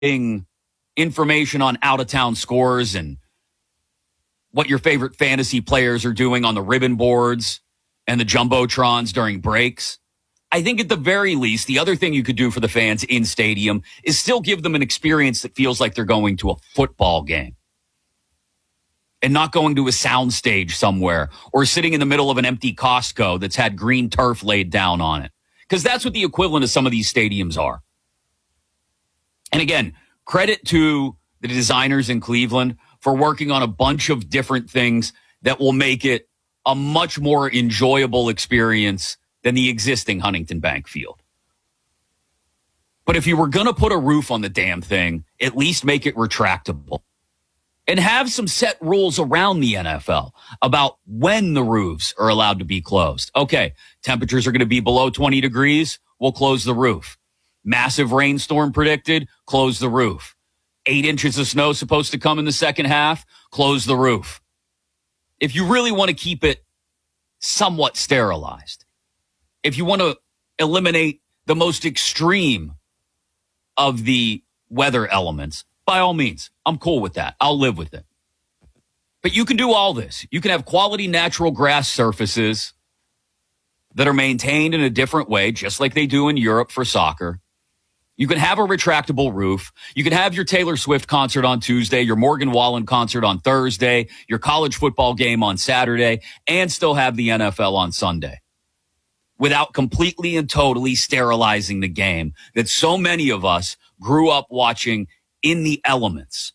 information on out-of-town scores and what your favorite fantasy players are doing on the ribbon boards and the jumbotrons during breaks. I think at the very least, the other thing you could do for the fans in stadium is still give them an experience that feels like they're going to a football game and not going to a soundstage somewhere or sitting in the middle of an empty Costco that's had green turf laid down on it. Because that's what the equivalent of some of these stadiums are. And again, credit to the designers in Cleveland for working on a bunch of different things that will make it a much more enjoyable experience than the existing Huntington Bank field. But if you were going to put a roof on the damn thing, at least make it retractable. And have some set rules around the NFL about when the roofs are allowed to be closed. Okay, temperatures are going to be below 20 degrees, we'll close the roof. Massive rainstorm predicted, close the roof. 8 inches of snow supposed to come in the second half, close the roof. If you really want to keep it somewhat sterilized, if you want to eliminate the most extreme of the weather elements, by all means, I'm cool with that. I'll live with it. But you can do all this. You can have quality natural grass surfaces that are maintained in a different way, just like they do in Europe for soccer. You can have a retractable roof. You can have your Taylor Swift concert on Tuesday, your Morgan Wallen concert on Thursday, your college football game on Saturday, and still have the NFL on Sunday without completely and totally sterilizing the game that so many of us grew up watching in the elements.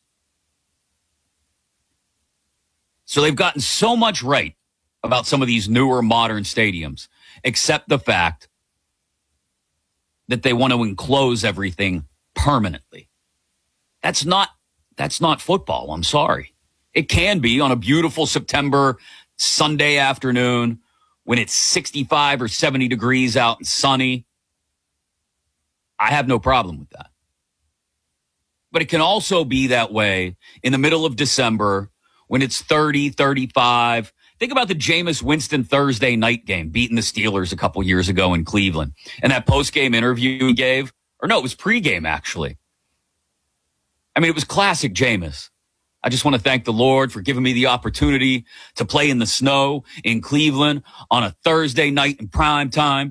So they've gotten so much right about some of these newer modern stadiums, except the fact that they want to enclose everything permanently. That's not football. I'm sorry. It can be on a beautiful September Sunday afternoon when it's 65 or 70 degrees out and sunny. I have no problem with that. But it can also be that way in the middle of December when it's 30, 35. Think about the Jameis Winston Thursday night game beating the Steelers a couple years ago in Cleveland. And that post-game interview he gave, or no, it was pre-game actually. I mean, it was classic Jameis. I just want to thank the Lord for giving me the opportunity to play in the snow in Cleveland on a Thursday night in prime time.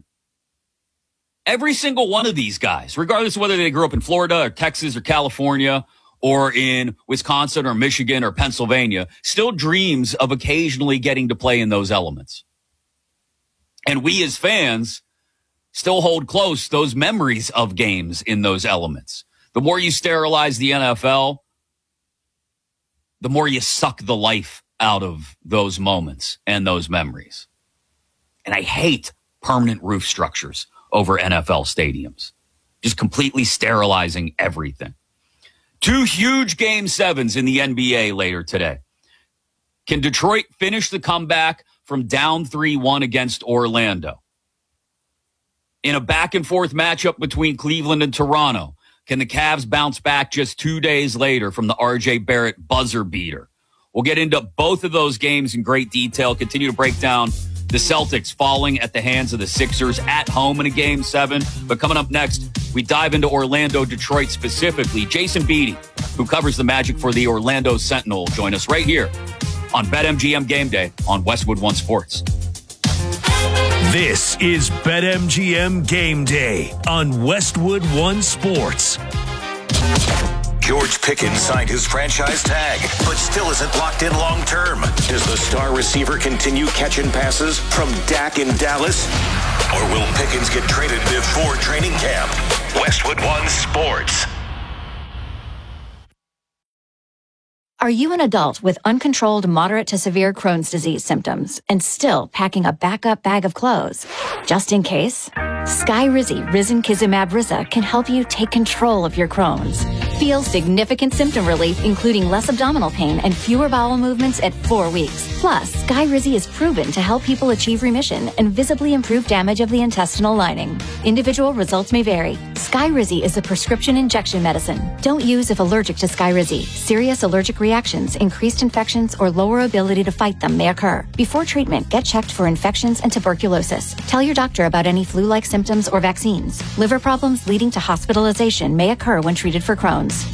Every single one of these guys, regardless of whether they grew up in Florida or Texas or California or in Wisconsin or Michigan or Pennsylvania, still dreams of occasionally getting to play in those elements. And we as fans still hold close those memories of games in those elements. The more you sterilize the NFL, the more you suck the life out of those moments and those memories. And I hate permanent roof structures over NFL stadiums, just completely sterilizing everything. 2 huge Game 7s in the NBA later today. Can Detroit finish the comeback from down 3-1 against Orlando? In a back-and-forth matchup between Cleveland and Toronto, can the Cavs bounce back just 2 days later from the R.J. Barrett buzzer beater? We'll get into both of those games in great detail, continue to break down the Celtics falling at the hands of the Sixers at home in a Game 7. But coming up next, we dive into Orlando, Detroit specifically. Jason Beatty, who covers the Magic for the Orlando Sentinel, will join us right here on BetMGM Game Day on Westwood One Sports. This is BetMGM Game Day on Westwood One Sports. George Pickens signed his franchise tag, but still isn't locked in long term. Does the star receiver continue catching passes from Dak in Dallas? Or will Pickens get traded before training camp? Westwood One Sports. Are you an adult with uncontrolled moderate to severe Crohn's disease symptoms and still packing a backup bag of clothes? Just in case? Skyrizi Risankizumab Riza can help you take control of your Crohn's. Feel significant symptom relief, including less abdominal pain and fewer bowel movements at 4 weeks. Plus, Skyrizi is proven to help people achieve remission and visibly improve damage of the intestinal lining. Individual results may vary. Skyrizi is a prescription injection medicine. Don't use if allergic to Skyrizi. Serious allergic reactions, increased infections, or lower ability to fight them may occur. Before treatment, get checked for infections and tuberculosis. Tell your doctor about any flu-like symptoms or vaccines. Liver problems leading to hospitalization may occur when treated for Crohn's. Crohn's.